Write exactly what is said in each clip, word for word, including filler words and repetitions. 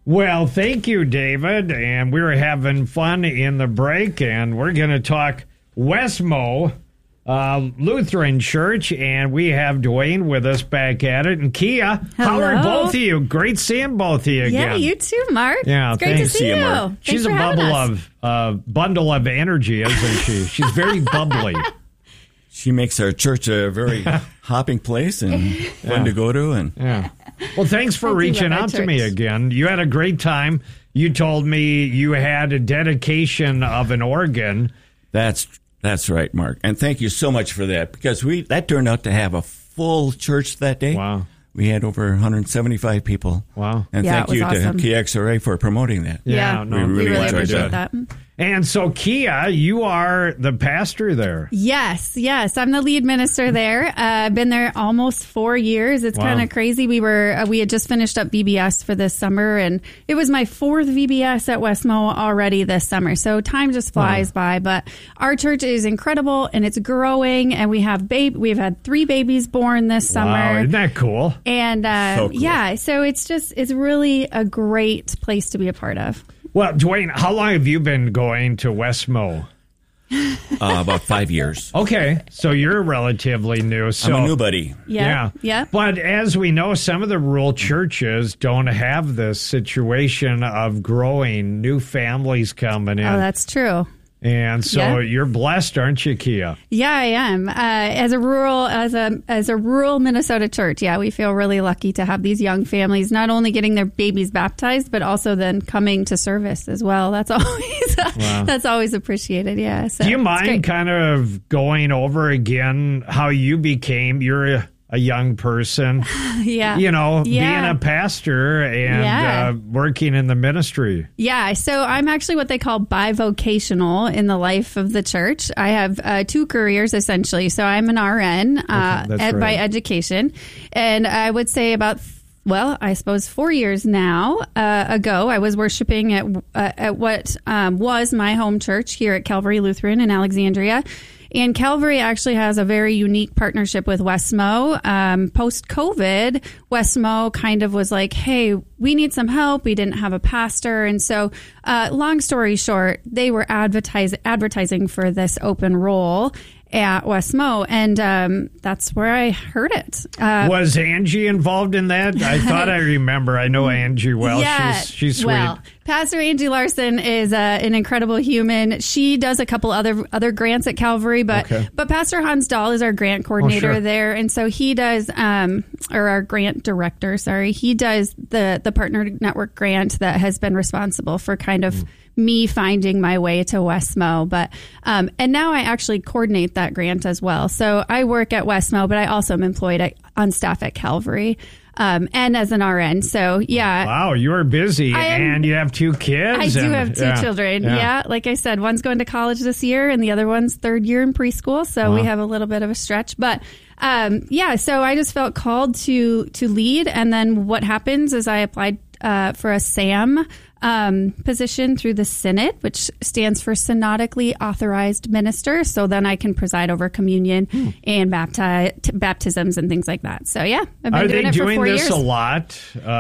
Well, thank you, David. And we're having fun in the break, and we're going to talk Westmo uh, Lutheran Church, and we have Dwayne with us back at it. And Kia, Hello. how are both of you? Great seeing both of you again. Yeah, you too, Mark. Yeah, it's great thanks. to see you. Mark. Thanks She's a for having bubble us. of uh, bundle of energy, isn't she? She's very bubbly. She makes our church a very hopping place and fun Yeah. to go to. And Yeah. Well, thanks for I do reaching love our out to me church. again. You had a great time. You told me you had a dedication of an organ. that's that's right, Mark. And thank you so much for that, because we that turned out to have a full church that day. Wow. We had over one hundred seventy-five people. Wow. And Yeah, thank it was you awesome. to K X R A for promoting that. Yeah, Yeah, no, we we really really enjoyed appreciate that. that. And so, Kia, you are the pastor there. Yes, yes. I'm the lead minister there. Uh, I've been there almost four years. It's Wow. kind of crazy. We were uh, we had just finished up V B S for this summer, and it was my fourth V B S at Westmo already this summer. So time just flies by. But our church is incredible, and it's growing, and we have babe. We've had three babies born this Wow, summer. isn't that cool? And uh, So cool. yeah, so it's just it's really a great place to be a part of. Well, Dwayne, how long have you been going to Westmo? Uh, about five years. Okay, so you're relatively new. So I'm a new buddy. Yeah, yeah. But as we know, some of the rural churches don't have this situation of growing, new families coming in. Oh, that's true. and so Yeah. you're blessed, aren't you, Kia? Yeah, I am. Uh, as a rural, as a as a rural Minnesota church, yeah, we feel really lucky to have these young families not only getting their babies baptized, but also then coming to service as well. That's always that's always appreciated. Yeah. So Do you it's mind great. kind of going over again how you became, you're a, a young person, Yeah. you know, Yeah. being a pastor and Yeah. uh, working in the ministry? Yeah, so I'm actually what they call bivocational in the life of the church. I have uh, two careers essentially. So I'm an R N uh, that's ed- by right. education, and I would say about well, I suppose four years now uh, ago, I was worshiping at uh, at what um, was my home church here at Calvary Lutheran in Alexandria. And Calvary actually has a very unique partnership with Westmo. Um, post-COVID, Westmo kind of was like, hey, we need some help. We didn't have a pastor. And so, uh, long story short, they were advertise- advertising for this open role at Westmo. And um, that's where I heard it. Uh, Was Angie involved in that? I thought I remember. I know Angie well. yeah, She's, she's sweet. Well, Pastor Angie Larson is uh, an incredible human. She does a couple other other grants at Calvary, but Okay. but Pastor Hans Dahl is our grant coordinator sure. there, and so he does, um, or our grant director. Sorry, he does the the partner network grant that has been responsible for kind of. Mm. me finding my way to Westmo, but um, and now I actually coordinate that grant as well. So I work at Westmo, but I also am employed at, on staff at Calvary um, and as an R N. So yeah, Wow, you're busy, I am- and you have two kids. I do and- have two yeah, children. Yeah. like I said, one's going to college this year, and the other one's third year in preschool. So we have a little bit of a stretch, but um, yeah. So I just felt called to to lead, and then what happens is I applied uh, for a S A M um, position through the Synod, which stands for Synodically Authorized Minister. So then I can preside over communion Hmm. and bapti- t- baptisms and things like that. So yeah, I've been Are doing they it for doing four this years. a lot?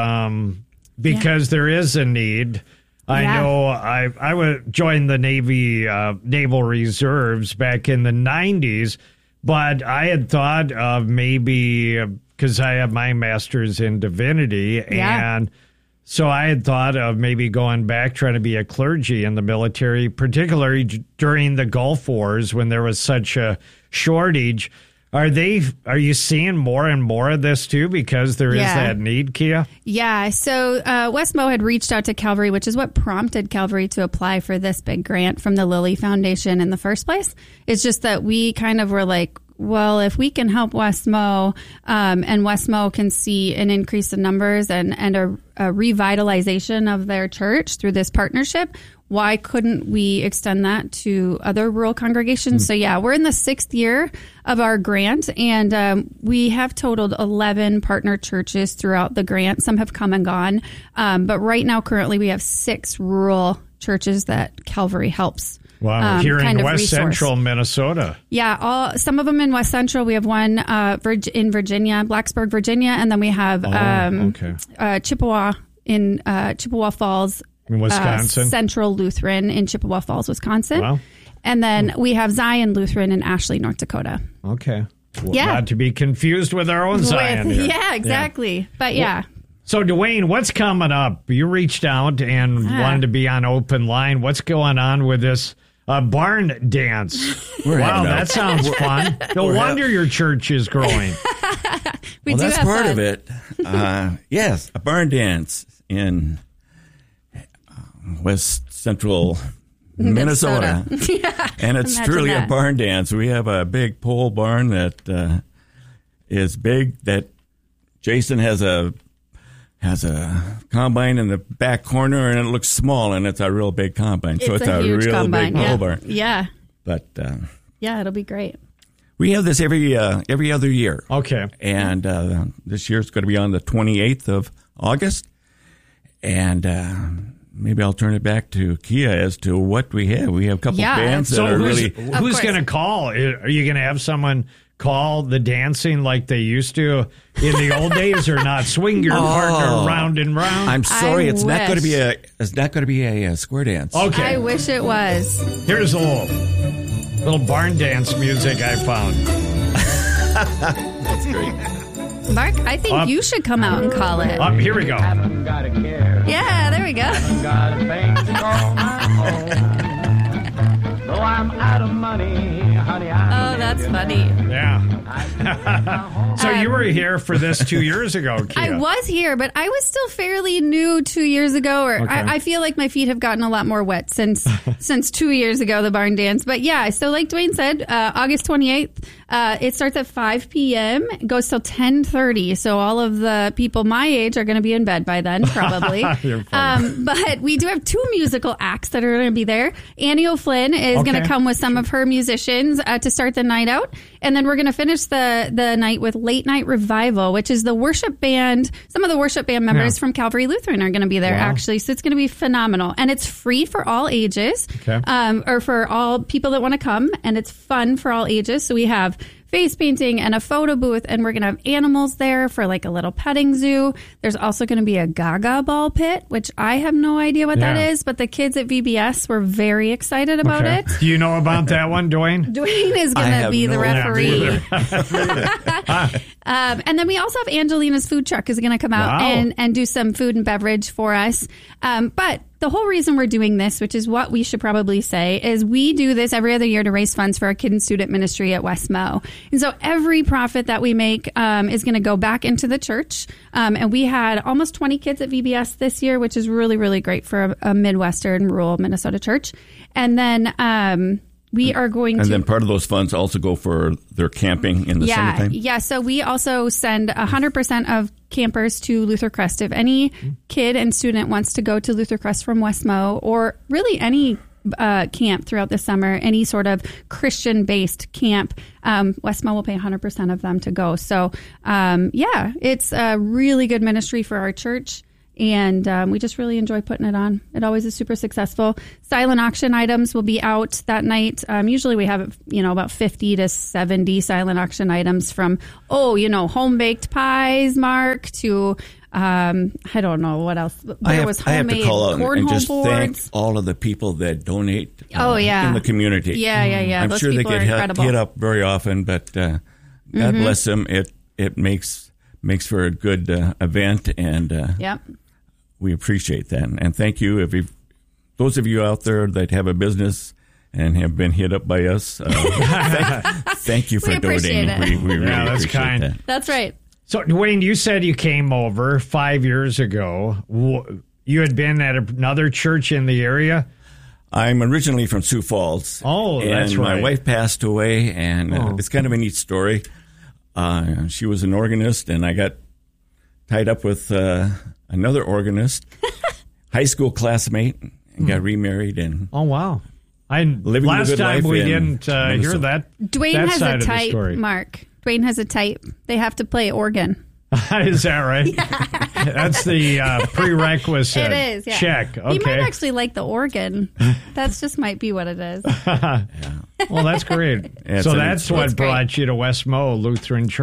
Um, because there is a need. I Yeah. know I I would join the Navy uh, Naval Reserves back in the nineties, but I had thought of maybe because I have my master's in divinity, Yeah. and so I had thought of maybe going back, trying to be a clergy in the military, particularly d- during the Gulf Wars when there was such a shortage. Are they? Are you seeing more and more of this too? Because there is Yeah. that need, Kia. Yeah, so uh, Westmo had reached out to Calvary, which is what prompted Calvary to apply for this big grant from the Lilly Foundation in the first place. It's just that we kind of were like, well, if we can help Westmo um, and Westmo can see an increase in numbers and, and a, a revitalization of their church through this partnership, why couldn't we extend that to other rural congregations? So, yeah, we're in the sixth year of our grant, and um, we have totaled eleven partner churches throughout the grant. Some have come and gone. Um, but right now, currently, we have six rural churches that Calvary helps. Wow, um, here kind in of West resource. Central Minnesota. Yeah, all some of them in West Central. We have one uh, Virg- in Virginia, Blacksburg, Virginia, and then we have Oh, um, okay. uh, Chippewa, in uh, Chippewa Falls, in Wisconsin, uh, Central Lutheran in Chippewa Falls, Wisconsin. Wow. And then we have Zion Lutheran in Ashley, North Dakota. Okay. Well, Yeah. Not to be confused with our own Zion. With, here. yeah, exactly. Yeah. But yeah. Well, so, Dwayne, what's coming up? You reached out and Ah. wanted to be on Open Line. What's going on with this uh, barn dance? We're wow, having a- that sounds fun. No We're wonder your church is growing. We well, do that's have part fun. of it. Uh, yes, a barn dance in uh, West Central Minnesota. yeah. And it's Imagine truly that. a barn dance. We have a big pole barn that uh, is big. That Jason has a has a combine in the back corner, and it looks small, and it's a real big combine. So It's it's a a, huge real combine. big yeah. pole barn. Yeah. But uh, Yeah, it'll be great. we have this every uh, every other year. Okay. And uh, this year it's going to be on the twenty-eighth of August. And uh, maybe I'll turn it back to Kia as to what we have. We have a couple Yeah. bands that So are who's, really... Of who's course. going to call? Are you going to have someone call the dancing like they used to in the old days, or not? Swing your partner round and round. I'm sorry, I it's not going to wish. be a it's not going to be a, uh square dance. okay. I wish it was. Here's a little little barn dance music I found. That's great. Mark, I think Up. you should come out and call it. Up, here we go. Haven't got a care. Yeah, there we go. Got a thing to call my own. Though I'm out of money, honey, I'm Oh, that's funny. Yeah. So you were here for this two years ago, Kia. I was here, but I was still fairly new two years ago. Or Okay. I, I feel like my feet have gotten a lot more wet since since two years ago, the barn dance. But yeah, so like Dwayne said, uh, August twenty-eighth, uh, it starts at five p.m., it goes till ten thirty. So all of the people my age are going to be in bed by then, probably. You're funny. um, but we do have two musical acts that are going to be there. Annie O'Flynn is going Okay. to come with some of her musicians uh, to start the night out. And then we're going to finish the, the night with Late Night Revival, which is the worship band. Some of the worship band members Yeah. from Calvary Lutheran are going to be there, Wow. actually. So it's going to be phenomenal. And it's free for all ages, Okay. um, or for all people that want to come. And it's fun for all ages. So we have face painting and a photo booth, and we're going to have animals there for like a little petting zoo. There's also going to be a Gaga ball pit, which I have no idea what Yeah. that is, but the kids at V B S were very excited about Okay. it. Do you know about that one, Dwayne? Dwayne is I going to have be the no referee. idea. Um, and then we also have Angelina's food truck is going to come out Wow. and, and do some food and beverage for us. Um, but the whole reason we're doing this, which is what we should probably say, is we do this every other year to raise funds for our kid and student ministry at West Mo. And so every profit that we make um, is going to go back into the church. Um, and we had almost twenty kids at V B S this year, which is really, really great for a, a Midwestern rural Minnesota church. And then um, we are going And to... then part of those funds also go for their camping in the Yeah, summertime. yeah. So we also send one hundred percent of campers to Luther Crest. If any kid and student wants to go to Luther Crest from West Mo, or really any uh, camp throughout the summer, any sort of Christian-based camp, um, West Mo will pay one hundred percent of them to go. So, um, yeah, it's a really good ministry for our church. And um, we just really enjoy putting it on. It always is super successful. Silent auction items will be out that night. Um, usually we have, you know, about fifty to seventy silent auction items from, oh, you know, home baked pies, Mark, to, um, I don't know what else. There I have, was I have homemade to call out and- and cornhole just thank boards. all of the people that donate uh, Oh, yeah. in the community. Yeah, yeah, yeah. I'm Those sure they people get are hit, incredible. Mm-hmm. hit up very often, but uh, God bless them. It it makes makes for a good uh, event, and uh, Yep. we appreciate that. And thank you. If you've, those of you out there that have a business and have been hit up by us, uh, thank, thank you for We appreciate donating. it. We, we really Yeah, that's appreciate kind. that. That's right. So, Dwayne, you said you came over five years ago. W- You had been at another church in the area? I'm originally from Sioux Falls. Oh, and that's my right. wife passed away, and uh, Oh. it's kind of a neat story. Uh, she was an organist, and I got tied up with uh, another organist, high school classmate, and got remarried. And Oh, wow. I Living the Last good time life we in didn't uh, hear Minnesota. that. Dwayne that has side a of the type, story. Mark. Dwayne has a type. They have to play organ. Is that right? That's the uh, prerequisite. It is, yeah. Check. He Okay. might actually like the organ. That's just might be what it is. Well, that's great. Yeah, so it's an- that's what It's great. brought you to West Mo Lutheran Church.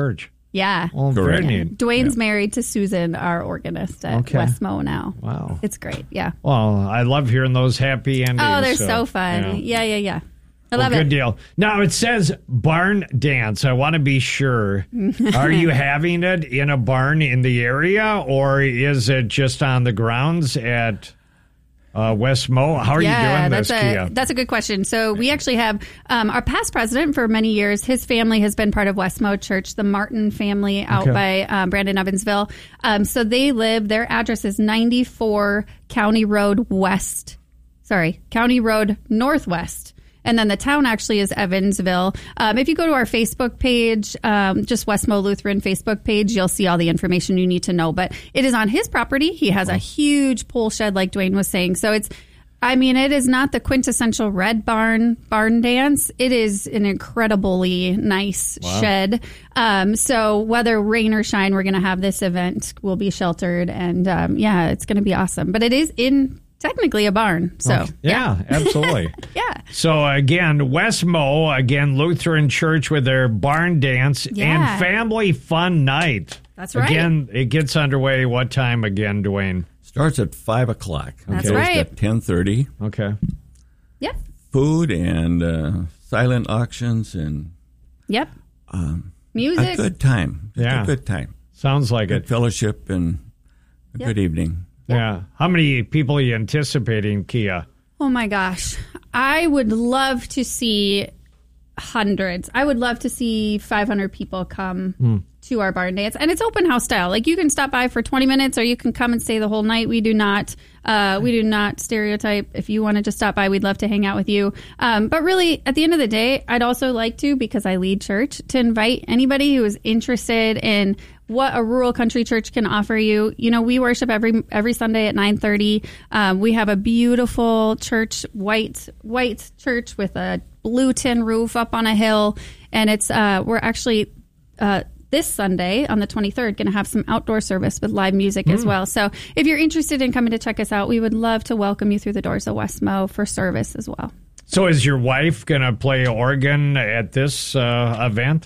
Yeah. Oh, very Correct. neat. Dwayne's married to Susan, our organist at Okay. Westmo now. Wow. It's great. Yeah. Well, I love hearing those happy endings. Oh, they're so, fun. yeah. Yeah, yeah, yeah. I Well, love good it. deal. Now it says barn dance. I want to be sure. Are you having it in a barn in the area, or is it just on the grounds at uh, Westmo? How are yeah, you doing that's this, a Kia? that's a good question. So we actually have um, our past president for many years. His family has been part of Westmo Church, the Martin family out Okay. by um, Brandon Evansville. Um, so they live. Their address is ninety-four County Road West. Sorry, County Road Northwest. And then the town actually is Evansville. Um, if you go to our Facebook page, um, just Westmo Lutheran Facebook page, you'll see all the information you need to know. But it is on his property. He has a huge pole shed, like Dwayne was saying. So it's, I mean, it is not the quintessential red barn barn dance. It is an incredibly nice shed. Um, so whether rain or shine, we're going to have this event. We'll be sheltered, and um, yeah, it's going to be awesome. But it is in technically a barn. So Yeah, absolutely. yeah. So again, Westmo, again, Lutheran Church with their barn dance Yeah. and family fun night. That's right. Again, it gets underway. What time again, Dwayne? Starts at five o'clock. That's Goes right. At ten thirty. Okay. Yep. Food and uh, silent auctions and Yep. um, Music. a good time. Just Yeah. a good time. Sounds like Good it. fellowship and a Yep. good evening. Yeah. How many people are you anticipating, Kia? Oh my gosh. I would love to see hundreds. I would love to see five hundred people come to our barn dance. And it's open house style. Like you can stop by for twenty minutes or you can come and stay the whole night. We do not uh, we do not stereotype. If you want to just stop by, we'd love to hang out with you. Um, but really, at the end of the day, I'd also like to, because I lead church, to invite anybody who is interested in what a rural country church can offer you. You know, we worship every every Sunday at nine thirty. Um, we have a beautiful church, white white church with a blue tin roof up on a hill, and it's uh, we're actually uh, this Sunday on the twenty-third going to have some outdoor service with live music as well. So if you're interested in coming to check us out, we would love to welcome you through the doors of Westmo for service as well. So is your wife going to play organ at this uh, event?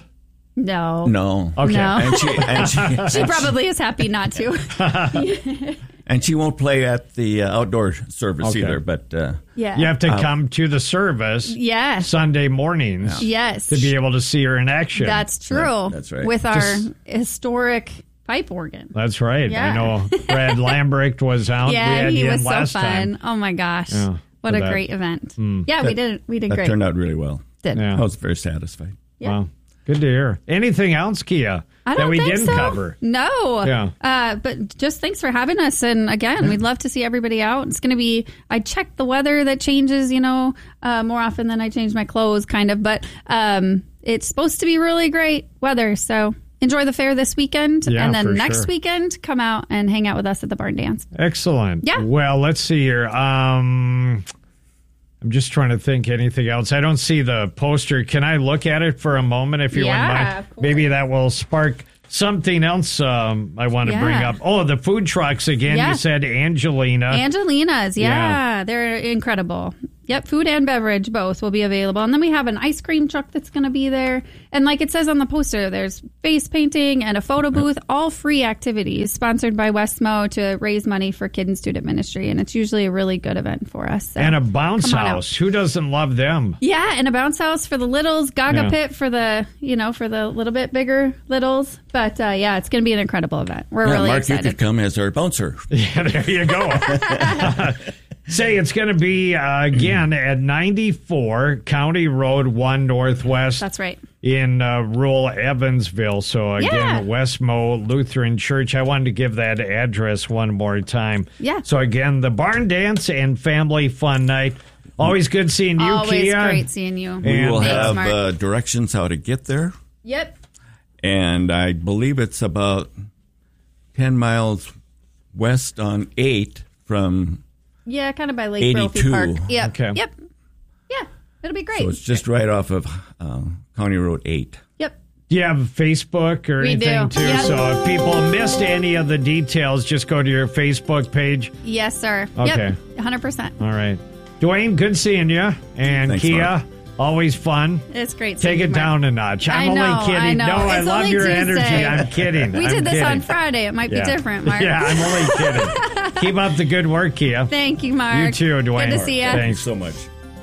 No, No. Okay. No. And she, and she, she probably is happy not to. and she won't play at the uh, outdoor service Okay. either. But uh, Yeah. You have to come to the service Yes. Sunday mornings Yes. to be able to see her in action. That's true. That- that's right. With our Just- historic pipe organ. That's right. Yeah. I know Brad Lambrecht was out. we Yeah, had he you in was so last fun. time. Oh my gosh. Yeah, what for a that. great event. Yeah, we did we did that great. turned out really well. Did. Yeah. I was very satisfied. Yeah. Wow. Good to hear. Anything else, Kia, I that don't we think didn't so. cover? No. Yeah. Uh, but just thanks for having us. And again, we'd love to see everybody out. It's going to be, I check the weather that changes, you know, uh, more often than I change my clothes, kind of. But um, it's supposed to be really great weather. So enjoy the fair this weekend. Yeah, and then for next sure. weekend, come out and hang out with us at the barn dance. Excellent. Yeah. Well, let's see here. Um, I'm just trying to think anything else. I don't see the poster. Can I look at it for a moment if you Yeah, wouldn't mind? of course. Maybe that will spark something else um, I want to Yeah. bring up. Oh, the food trucks again. Yeah. You said Angelina. Angelina's, yeah, Yeah. they're incredible. Yep, food and beverage both will be available. And then we have an ice cream truck that's going to be there. And like it says on the poster, there's face painting and a photo booth, all free activities sponsored by Westmo to raise money for kid and student ministry. And it's usually a really good event for us. So and a bounce come on out. house. Who doesn't love them? Yeah, and a bounce house for the littles, Gaga Yeah. pit for the, you know, for the little bit bigger littles. But uh, yeah, it's going to be an incredible event. We're Yeah, really Mark, excited. you could come as our bouncer. Yeah, there you go. Say it's going to be uh, again at ninety-four County Road one Northwest. That's right. In uh, rural Evansville. So again, Yeah. Westmo Lutheran Church. I wanted to give that address one more time. Yeah. So again, the barn dance and family fun night. Always good seeing you, Always Kia. great seeing you. We And- will Thanks, have Mark. uh, directions how to get there. Yep. And I believe it's about ten miles west on eight from, Yeah, kind of by Lake Brophy eighty-two. Park. Yep. Okay. Yep. Yeah, it'll be great. so it's just right off of uh, County Road eight. Yep. Do you have Facebook or We anything do. too? Yep. So if people missed any of the details, just go to your Facebook page. Yes, sir. Okay. Yep. one hundred percent. All right. Dwayne, good seeing you. And Thanks, Kia, Mark. Always fun. It's great. Take it Mark. down a notch. I'm I know, only kidding. I know. No, I It's love only your Tuesday. energy. I'm kidding. We I'm did this kidding. on Friday. It might Yeah. be different, Mark. Yeah, I'm only kidding. Keep up the good work, Kia. Thank you, Mark. You too, Dwayne. Good to see you. Thanks so much.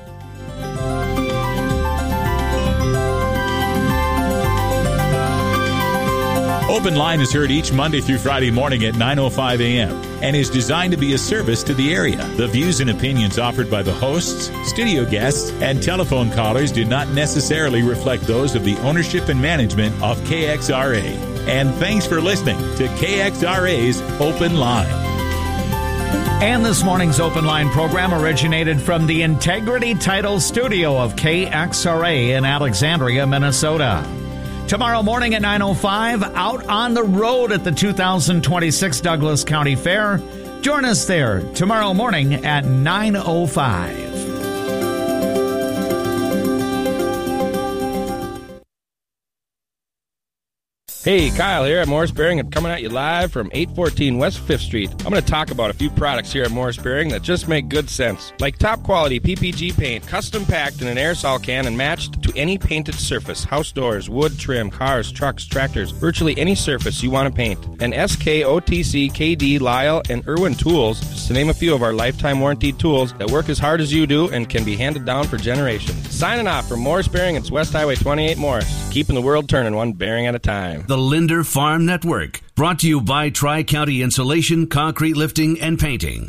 Open Line is heard each Monday through Friday morning at nine oh five a.m. and is designed to be a service to the area. The views and opinions offered by the hosts, studio guests, and telephone callers do not necessarily reflect those of the ownership and management of K X R A. And thanks for listening to K X R A's Open Line. And this morning's Open Line program originated from the Integrity Title Studio of K X R A in Alexandria, Minnesota. Tomorrow morning at nine oh five, out on the road at the two thousand twenty-six Douglas County Fair. Join us there tomorrow morning at nine oh five. Hey, Kyle here at Morris Bearing. I'm coming at you live from eight fourteen West fifth Street. I'm going to talk about a few products here at Morris Bearing that just make good sense. Like top quality P P G paint, custom packed in an aerosol can and matched to any painted surface. House doors, wood trim, cars, trucks, tractors, virtually any surface you want to paint. And S K, O T C, K D, Lyle, and Irwin tools, just to name a few of our lifetime warranted tools that work as hard as you do and can be handed down for generations. Signing off from Morris Bearing. It's West Highway twenty-eight Morris. Keeping the world turning one bearing at a time. The Linder Farm Network, brought to you by Tri-County Insulation, Concrete Lifting, and Painting.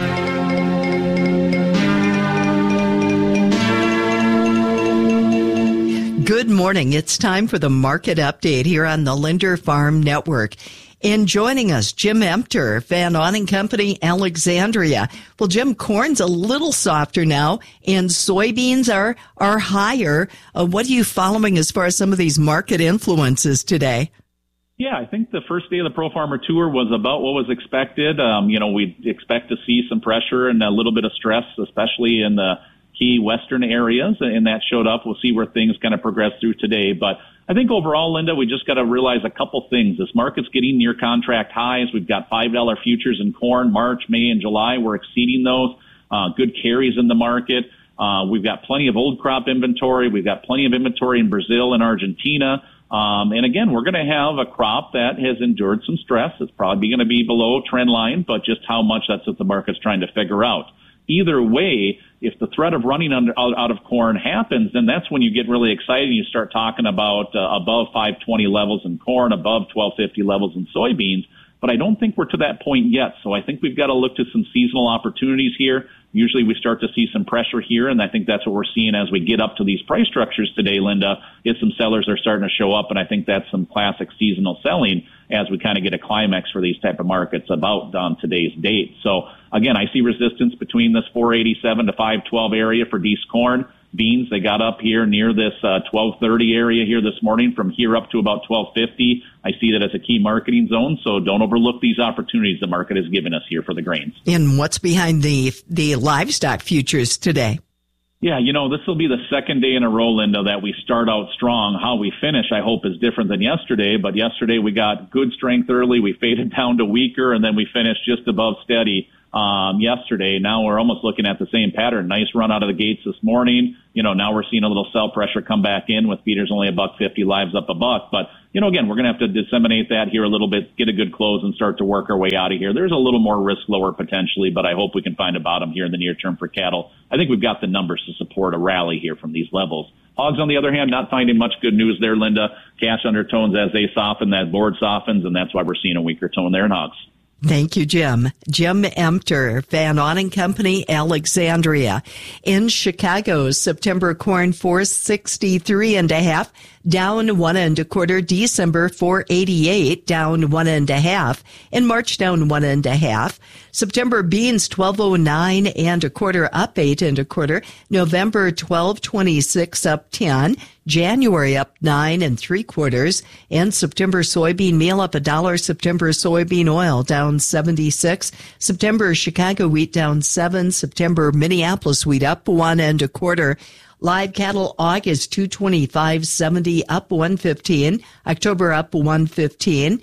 Good morning. It's time for the market update here on the Linder Farm Network. And joining us, Jim Emter, Van Awning Company, Alexandria. Well, Jim, corn's a little softer now, and soybeans are are higher. Uh, what are you following as far as some of these market influences today? Yeah, I think the first day of the Pro Farmer Tour was about what was expected. Um, you know, we expect to see some pressure and a little bit of stress, especially in the key western areas, and that showed up. We'll see where things kind of progress through today. But I think overall, Linda, we just got to realize a couple things. This market's getting near contract highs. We've got five dollar futures in corn, March, May, and July. We're exceeding those. Uh, good carries in the market. Uh, we've got plenty of old crop inventory. We've got plenty of inventory in Brazil and Argentina. Um, and again, we're going to have a crop that has endured some stress. It's probably going to be below trend line, but just how much, that's what the market's trying to figure out. Either way, if the threat of running under, out of corn happens, then that's when you get really excited and you start talking about uh, above five twenty levels in corn, above twelve fifty levels in soybeans. But I don't think we're to that point yet. So I think we've got to look to some seasonal opportunities here. Usually we start to see some pressure here, and I think that's what we're seeing as we get up to these price structures today, Linda, is some sellers are starting to show up, and I think that's some classic seasonal selling as we kind of get a climax for these type of markets about on today's date. So, again, I see resistance between this four eighty-seven to five twelve area for Deese corn. Beans, they got up here near this uh, twelve thirty area here this morning. From here up to about twelve fifty, I see that as a key marketing zone, so don't overlook these opportunities the market has given us here for the grains. And what's behind the the livestock futures today? Yeah, you know, this will be the second day in a row, Linda, that we start out strong. How we finish, I hope, is different than yesterday, but yesterday we got good strength early. We faded down to weaker, and then we finished just above steady um, yesterday. Now we're almost looking at the same pattern. Nice run out of the gates this morning. You know, now we're seeing a little sell pressure come back in with feeders only a buck fifty, lives up a buck. But, you know, again, we're going to have to disseminate that here a little bit, get a good close and start to work our way out of here. There's a little more risk lower potentially, but I hope we can find a bottom here in the near term for cattle. I think we've got the numbers to support a rally here from these levels. Hogs, on the other hand, not finding much good news there, Linda. Cash undertones as they soften, that board softens, and that's why we're seeing a weaker tone there in hogs. Thank you, Jim. Jim Emter, Van Awning Company, Alexandria. In Chicago, September corn four sixty-three and a half, down one and a quarter. December four eighty-eight, down one and a half. In March, down one and a half. September beans twelve oh nine and a quarter, up eight and a quarter. November twelve twenty-six, up ten. January up nine and three quarters, and September soybean meal up a dollar. September soybean oil down seventy-six. September Chicago wheat down seven. September Minneapolis wheat up one and a quarter. Live cattle August two twenty-five seventy, up one fifteen. October up one fifteen.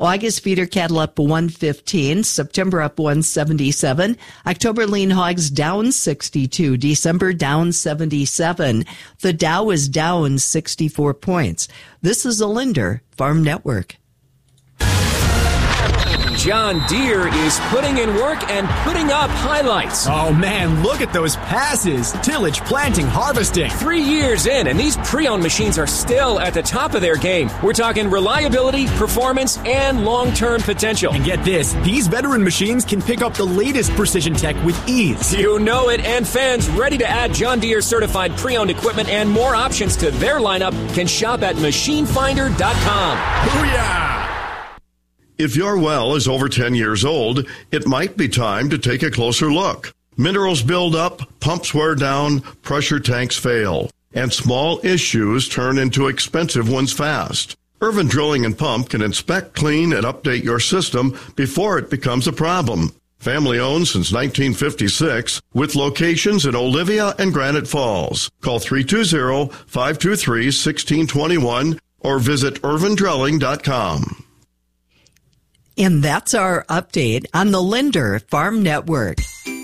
August feeder cattle up one fifteen, September up one seventy-seven, October lean hogs down sixty-two, December down seventy-seven. The Dow is down sixty-four points. This is a Linder Farm Network. John Deere is putting in work and putting up highlights. Oh man, look at those passes. Tillage, planting, harvesting. Three years in, and these pre-owned machines are still at the top of their game. We're talking reliability, performance, and long-term potential. And get this, these veteran machines can pick up the latest precision tech with ease. You know it, and fans ready to add John Deere certified pre-owned equipment and more options to their lineup can shop at machine finder dot com. Booyah! If your well is over ten years old, it might be time to take a closer look. Minerals build up, pumps wear down, pressure tanks fail, and small issues turn into expensive ones fast. Irvin Drilling and Pump can inspect, clean, and update your system before it becomes a problem. Family owned since nineteen fifty-six, with locations in Olivia and Granite Falls. Call three two zero, five two three, one six two one or visit irvin drilling dot com. And that's our update on the Linder Farm Network.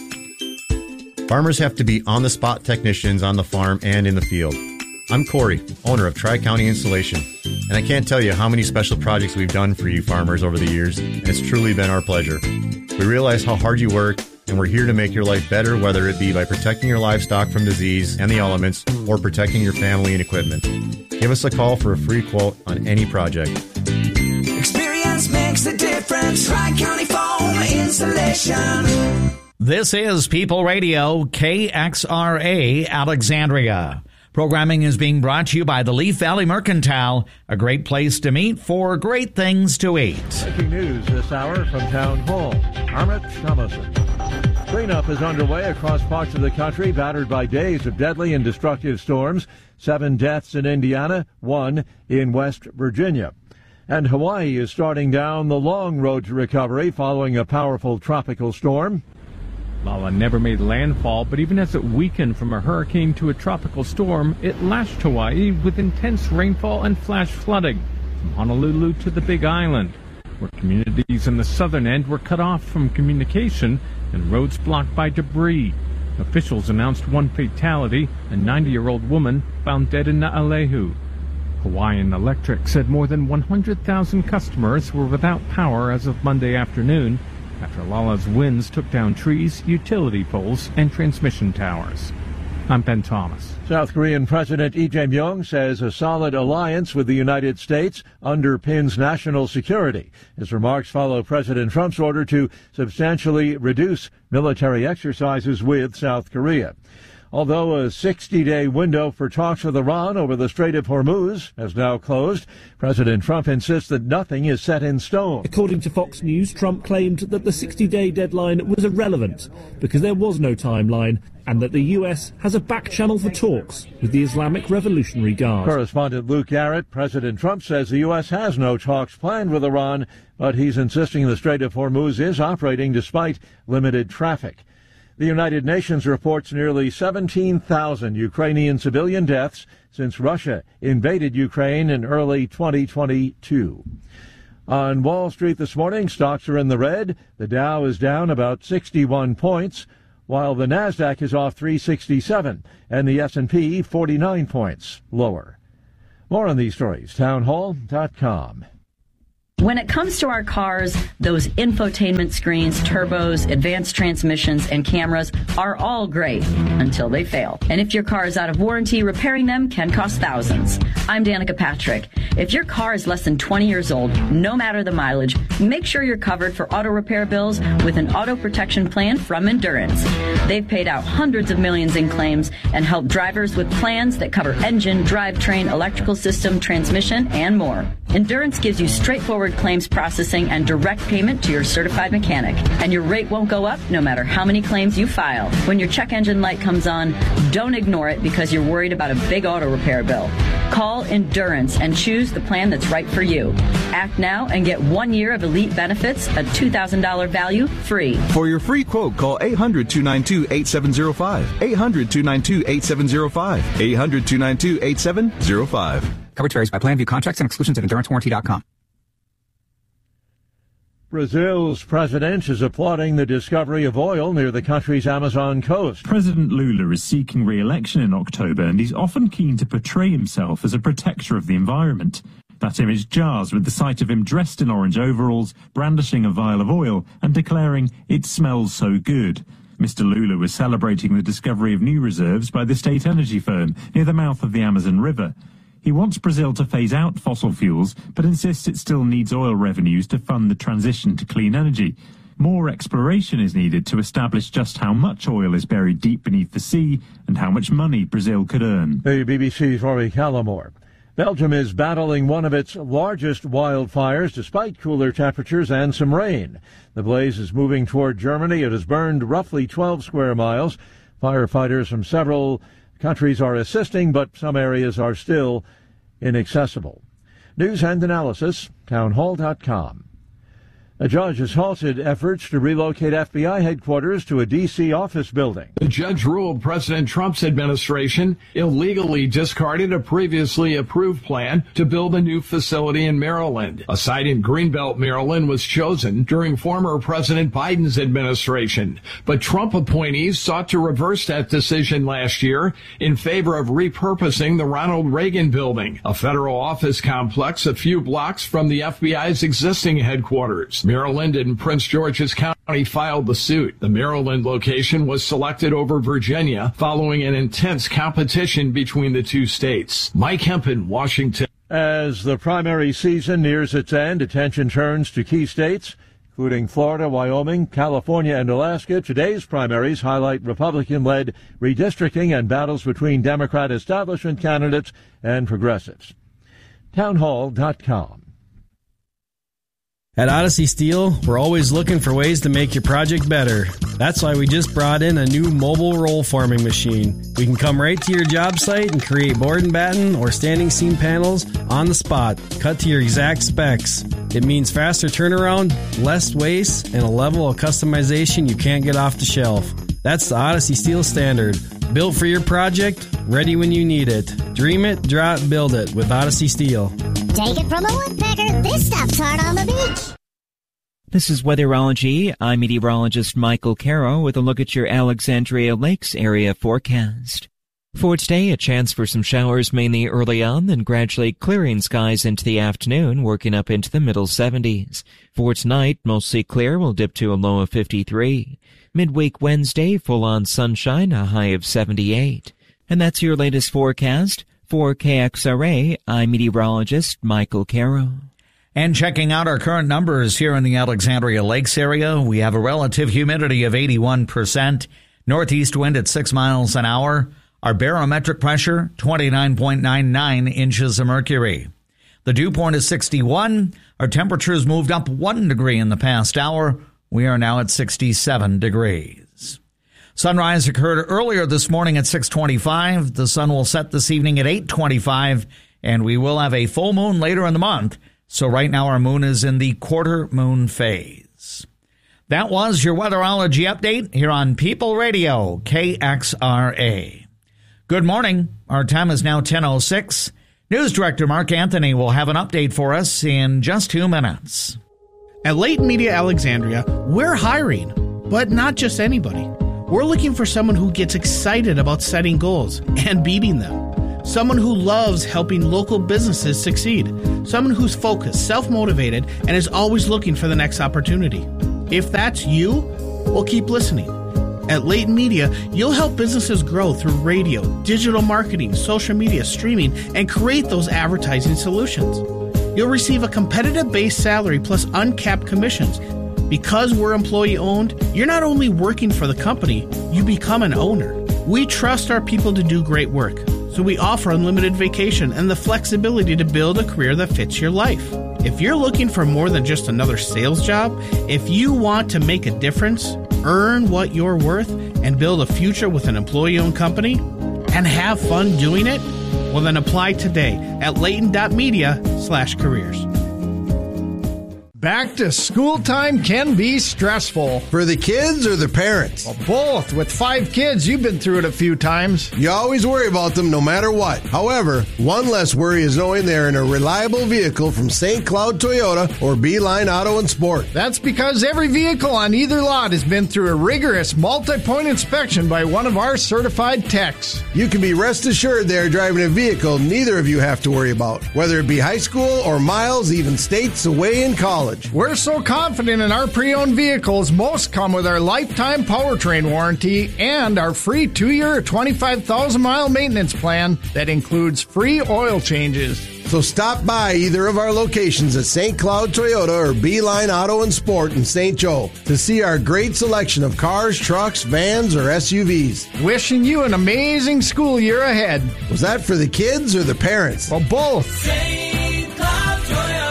Farmers have to be on-the-spot technicians on the farm and in the field. I'm Corey, owner of Tri-County Installation, and I can't tell you how many special projects we've done for you farmers over the years, and it's truly been our pleasure. We realize how hard you work, and we're here to make your life better, whether it be by protecting your livestock from disease and the elements, or protecting your family and equipment. Give us a call for a free quote on any project. Experience makes a difference. Tri-County Foam Installation. This is People Radio, K X R A, Alexandria. Programming is being brought to you by the Leaf Valley Mercantile, a great place to meet for great things to eat. Breaking news this hour from Town Hall. Armit Thomason. Cleanup is underway across parts of the country battered by days of deadly and destructive storms. Seven deaths in Indiana, one in West Virginia. And Hawaii is starting down the long road to recovery following a powerful tropical storm. Lala never made landfall, but even as it weakened from a hurricane to a tropical storm, it lashed Hawaii with intense rainfall and flash flooding from Honolulu to the Big Island, where communities in the southern end were cut off from communication and roads blocked by debris. Officials announced one fatality, a ninety-year-old woman found dead in Naalehu. Hawaiian Electric said more than one hundred thousand customers were without power as of Monday afternoon, after Lala's winds took down trees, utility poles, and transmission towers. I'm Ben Thomas. South Korean President Lee Jae-myung says a solid alliance with the United States underpins national security. His remarks follow President Trump's order to substantially reduce military exercises with South Korea. Although a sixty-day window for talks with Iran over the Strait of Hormuz has now closed, President Trump insists that nothing is set in stone. According to Fox News, Trump claimed that the sixty-day deadline was irrelevant because there was no timeline and that the U S has a back channel for talks with the Islamic Revolutionary Guard. Correspondent Luke Garrett, President Trump says the U S has no talks planned with Iran, but he's insisting the Strait of Hormuz is operating despite limited traffic. The United Nations reports nearly seventeen thousand Ukrainian civilian deaths since Russia invaded Ukraine in early twenty twenty-two. On Wall Street this morning, stocks are in the red. The Dow is down about sixty-one points, while the Nasdaq is off three sixty-seven, and the S and P forty-nine points lower. More on these stories, townhall dot com. When it comes to our cars, those infotainment screens, turbos, advanced transmissions, and cameras are all great until they fail. And if your car is out of warranty, repairing them can cost thousands. I'm Danica Patrick. If your car is less than twenty years old, no matter the mileage, make sure you're covered for auto repair bills with an auto protection plan from Endurance. They've paid out hundreds of millions in claims and helped drivers with plans that cover engine, drivetrain, electrical system, transmission, and more. Endurance gives you straightforward claims processing and direct payment to your certified mechanic. And your rate won't go up no matter how many claims you file. When your check engine light comes on, don't ignore it because you're worried about a big auto repair bill. Call Endurance and choose the plan that's right for you. Act now and get one year of elite benefits, a two thousand dollars value, free. For your free quote, call eight hundred, two nine two, eight seven zero five. eight hundred, two nine two, eight seven zero five. eight hundred, two nine two, eight seven zero five. Coverage varies by plan. View contracts and exclusions at endurance warranty dot com. Brazil's president is applauding the discovery of oil near the country's Amazon coast. President Lula is seeking re-election in October, and he's often keen to portray himself as a protector of the environment. That image jars with the sight of him dressed in orange overalls, brandishing a vial of oil and declaring, "It smells so good." Mister Lula was celebrating the discovery of new reserves by the state energy firm near the mouth of the Amazon River. He wants Brazil to phase out fossil fuels, but insists it still needs oil revenues to fund the transition to clean energy. More exploration is needed to establish just how much oil is buried deep beneath the sea and how much money Brazil could earn. The B B C's Rory Callamore. Belgium is battling one of its largest wildfires despite cooler temperatures and some rain. The blaze is moving toward Germany. It has burned roughly twelve square miles. Firefighters from several countries are assisting, but some areas are still inaccessible. News and analysis, townhall dot com. A judge has halted efforts to relocate F B I headquarters to a D C office building. The judge ruled President Trump's administration illegally discarded a previously approved plan to build a new facility in Maryland. A site in Greenbelt, Maryland was chosen during former President Biden's administration. But Trump appointees sought to reverse that decision last year in favor of repurposing the Ronald Reagan building, a federal office complex a few blocks from the F B I's existing headquarters. Maryland and Prince George's County filed the suit. The Maryland location was selected over Virginia following an intense competition between the two states. Mike Hempen, Washington. As the primary season nears its end, attention turns to key states, including Florida, Wyoming, California, and Alaska. Today's primaries highlight Republican-led redistricting and battles between Democrat establishment candidates and progressives. townhall dot com. At Odyssey Steel, we're always looking for ways to make your project better. That's why we just brought in a new mobile roll forming machine. We can come right to your job site and create board and batten or standing seam panels on the spot, cut to your exact specs. It means faster turnaround, less waste, and a level of customization you can't get off the shelf. That's the Odyssey Steel standard. Built for your project, ready when you need it. Dream it, draw it, build it with Odyssey Steel. Take it from a woodpecker, this stuff's hard on the beach. This is Weatherology. I'm meteorologist Michael Caro with a look at your Alexandria Lakes area forecast. For today, a chance for some showers mainly early on, then gradually clearing skies into the afternoon, working up into the middle seventies. For tonight, mostly clear, will dip to a low of fifty-three. Midweek Wednesday, full-on sunshine, a high of seventy-eight. And that's your latest forecast. For K X R A, I'm meteorologist Michael Caro. And checking out our current numbers here in the Alexandria Lakes area, we have a relative humidity of eighty-one percent, northeast wind at six miles an hour, our barometric pressure, twenty-nine point nine nine inches of mercury. The dew point is sixty-one. Our temperatures moved up one degree in the past hour. We are now at sixty-seven degrees. Sunrise occurred earlier this morning at six twenty-five. The sun will set this evening at eight twenty-five, and we will have a full moon later in the month. So right now our moon is in the quarter moon phase. That was your weatherology update here on People Radio, K X R A. Good morning. Our time is now ten oh six. News Director Mark Anthony will have an update for us in just two minutes. At Leighton Media Alexandria, we're hiring, but not just anybody. We're looking for someone who gets excited about setting goals and beating them. Someone who loves helping local businesses succeed. Someone who's focused, self-motivated, and is always looking for the next opportunity. If that's you, well, keep listening. At Leighton Media, you'll help businesses grow through radio, digital marketing, social media, streaming, and create those advertising solutions. You'll receive a competitive base salary plus uncapped commissions. Because we're employee-owned, you're not only working for the company, you become an owner. We trust our people to do great work, so we offer unlimited vacation and the flexibility to build a career that fits your life. If you're looking for more than just another sales job, if you want to make a difference, earn what you're worth, and build a future with an employee-owned company, and have fun doing it, well then apply today at layton dot media slash careers. Back to school time can be stressful. For the kids or the parents? Well, both. With five kids, you've been through it a few times. You always worry about them no matter what. However, one less worry is knowing they're in a reliable vehicle from Saint Cloud Toyota or Beeline Auto and Sport. That's because every vehicle on either lot has been through a rigorous multi-point inspection by one of our certified techs. You can be rest assured they're driving a vehicle neither of you have to worry about, whether it be high school or miles, even states away in college. We're so confident in our pre-owned vehicles, most come with our lifetime powertrain warranty and our free two-year, twenty-five thousand mile maintenance plan that includes free oil changes. So stop by either of our locations at Saint Cloud Toyota or Beeline Auto and Sport in Saint Joe to see our great selection of cars, trucks, vans, or S U Vs. Wishing you an amazing school year ahead. Was that for the kids or the parents? Well, both. Saint Cloud Toyota.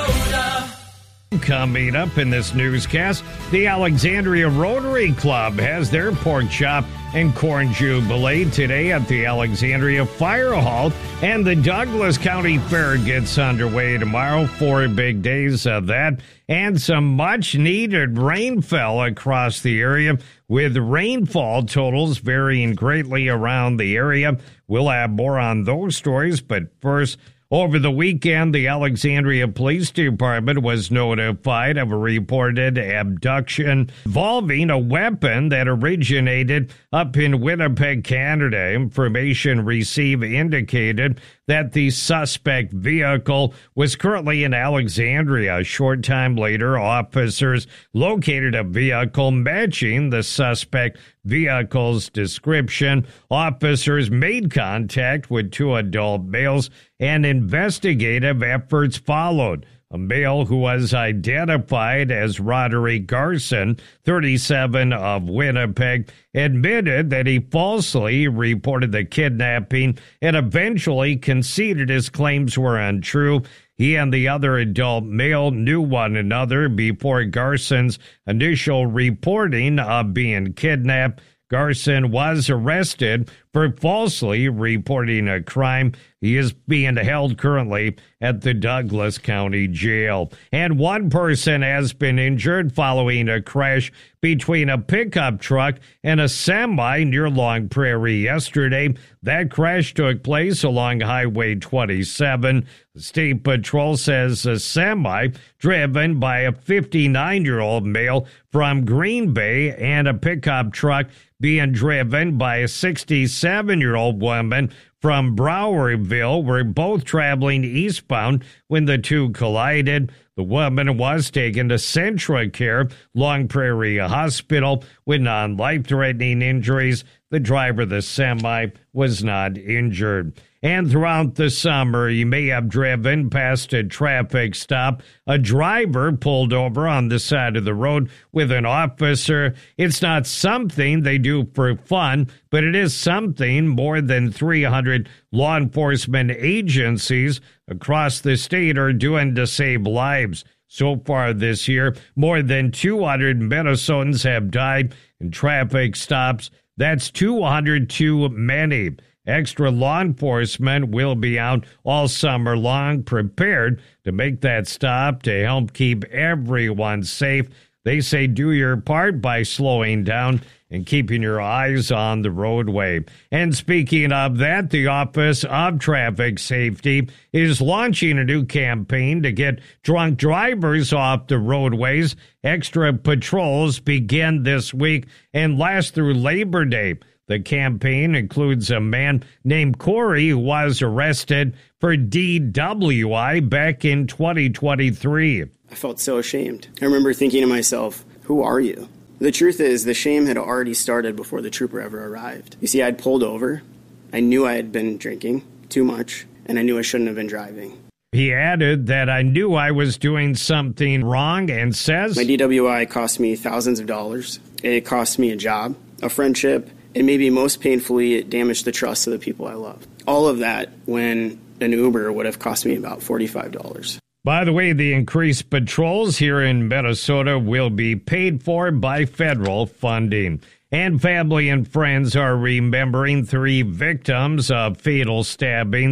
Coming up in this newscast, the Alexandria Rotary Club has their pork chop and corn jubilee today at the Alexandria Fire Hall, and the Douglas County Fair gets underway tomorrow. Four big days of that, and some much-needed rain fell across the area, with rainfall totals varying greatly around the area. We'll have more on those stories, but first, over the weekend, the Alexandria Police Department was notified of a reported abduction involving a weapon that originated up in Winnipeg, Canada. Information received indicated that the suspect vehicle was currently in Alexandria. A short time later, officers located a vehicle matching the suspect vehicle's description. Officers made contact with two adult males, and investigative efforts followed. A male who was identified as Roderick Garson, thirty-seven, of Winnipeg, admitted that he falsely reported the kidnapping and eventually conceded his claims were untrue. He and the other adult male knew one another before Garson's initial reporting of being kidnapped. Garson was arrested for falsely reporting a crime. He is being held currently at the Douglas County Jail. And one person has been injured following a crash between a pickup truck and a semi near Long Prairie yesterday. That crash took place along Highway twenty-seven. The State Patrol says a semi driven by a fifty-nine-year-old male from Green Bay and a pickup truck being driven by a sixty-seven-year-old woman from Browerville were both traveling eastbound when the two collided. The woman was taken to CentraCare Long Prairie Hospital with non-life-threatening injuries. The driver of the semi was not injured. And throughout the summer, you may have driven past a traffic stop. A driver pulled over on the side of the road with an officer. It's not something they do for fun, but it is something more than three hundred law enforcement agencies across the state are doing to save lives. So far this year, more than two hundred Minnesotans have died in traffic stops. That's two hundred too many. Extra law enforcement will be out all summer long, prepared to make that stop to help keep everyone safe. They say do your part by slowing down and keeping your eyes on the roadway. And speaking of that, the Office of Traffic Safety is launching a new campaign to get drunk drivers off the roadways. Extra patrols begin this week and last through Labor Day. The campaign includes a man named Corey who was arrested for D W I back in twenty twenty-three. I felt so ashamed. I remember thinking to myself, who are you? The truth is, the shame had already started before the trooper ever arrived. You see, I'd pulled over. I knew I had been drinking too much, and I knew I shouldn't have been driving. He added that I knew I was doing something wrong and says, my D W I cost me thousands of dollars. It cost me a job, a friendship, and maybe most painfully, it damaged the trust of the people I love. All of that when an Uber would have cost me about forty-five dollars. By the way, the increased patrols here in Minnesota will be paid for by federal funding. And family and friends are remembering three victims of fatal stabbings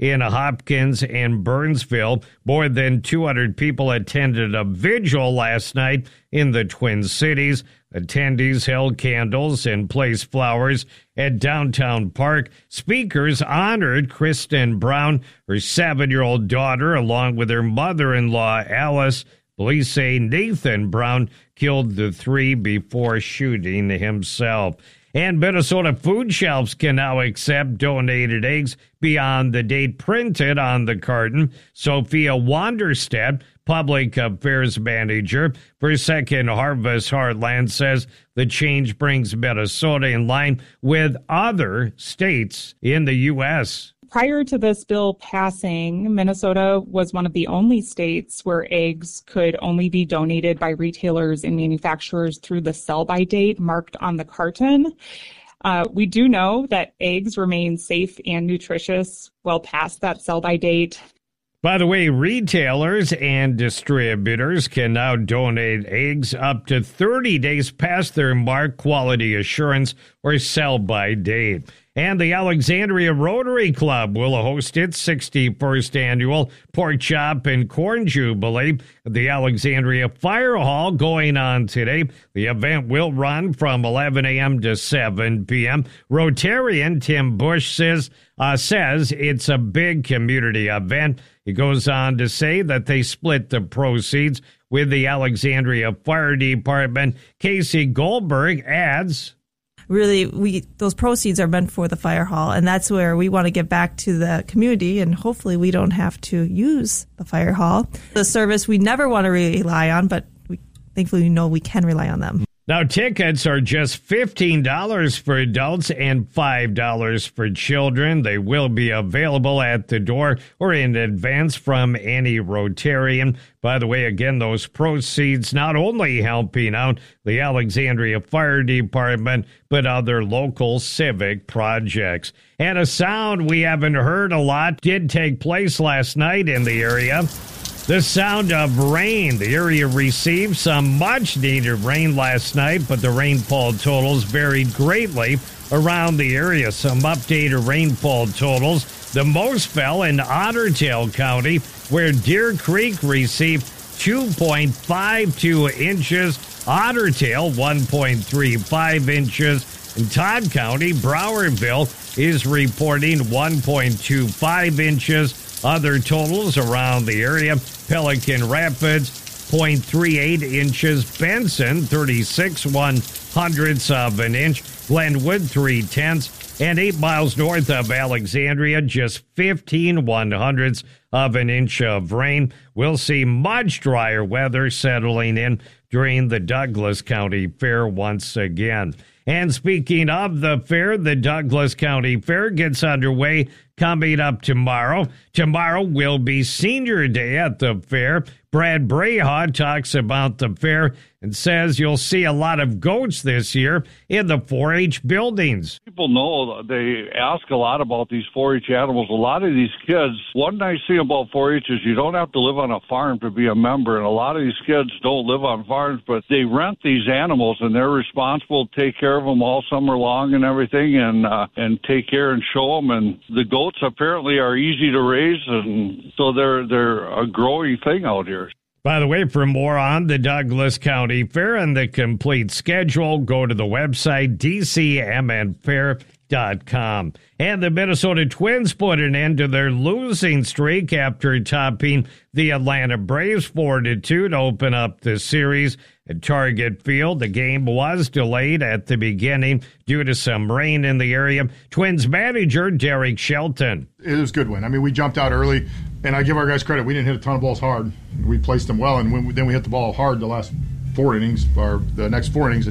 in Hopkins and Burnsville. More than two hundred people attended a vigil last night in the Twin Cities. Attendees held candles and placed flowers at Downtown Park. Speakers honored Kristen Brown, her seven-year-old daughter, along with her mother-in-law, Alice. Police say Nathan Brown killed the three before shooting himself. And Minnesota food shelves can now accept donated eggs beyond the date printed on the carton. Sophia Wanderstedt, Public Affairs Manager for Second Harvest Heartland, says the change brings Minnesota in line with other states in the U S Prior to this bill passing, Minnesota was one of the only states where eggs could only be donated by retailers and manufacturers through the sell-by date marked on the carton. Uh, we do know that eggs remain safe and nutritious well past that sell-by date. By the way, retailers and distributors can now donate eggs up to thirty days past their marked quality assurance or sell-by date. And the Alexandria Rotary Club will host its sixty-first annual Pork Chop and Corn Jubilee at the Alexandria Fire Hall going on today. The event will run from eleven a.m. to seven p.m. Rotarian Tim Bush says, uh, says it's a big community event. He goes on to say that they split the proceeds with the Alexandria Fire Department. Casey Goldberg adds, really, we those proceeds are meant for the fire hall, and that's where we want to give back to the community, and hopefully we don't have to use the fire hall. The service we never want to rely on, but we thankfully we know we can rely on them. Now, tickets are just fifteen dollars for adults and five dollars for children. They will be available at the door or in advance from any Rotarian. By the way, again, those proceeds not only helping out the Alexandria Fire Department, but other local civic projects. And a sound we haven't heard a lot did take place last night in the area. The sound of rain. The area received some much-needed rain last night, but the rainfall totals varied greatly around the area. Some updated rainfall totals. The most fell in Otter Tail County, where Deer Creek received two point five two inches, Otter Tail one point three five inches. In Todd County, Browerville is reporting one point two five inches. Other totals around the area: Pelican Rapids, zero point three eight inches. Benson, thirty-six one hundredths of an inch. Glenwood, three tenths. And eight miles north of Alexandria, just fifteen one hundredths of an inch of rain. We'll see much drier weather settling in during the Douglas County Fair once again. And speaking of the fair, the Douglas County Fair gets underway coming up tomorrow. Tomorrow will be Senior Day at the fair. Brad Brayhaw talks about the fair and says you'll see a lot of goats this year in the four H buildings. People know, they ask a lot about these four H animals. A lot of these kids, one nice thing about four H is you don't have to live on a farm to be a member, and a lot of these kids don't live on farms, but they rent these animals, and they're responsible to take care of them all summer long and everything, and uh, and take care and show them. And the goats apparently are easy to raise, and so they're they're a growing thing out here. By the way, for more on the Douglas County Fair and the complete schedule, go to the website d c m n fair dot com. And the Minnesota Twins put an end to their losing streak after topping the Atlanta Braves four to two to open up the series at Target Field. The game was delayed at the beginning due to some rain in the area. Twins manager Derek Shelton. It was a good win. I mean, we jumped out early, and I give our guys credit. We didn't hit a ton of balls hard. We placed them well, and when, then we hit the ball hard the last four innings, or the next four innings.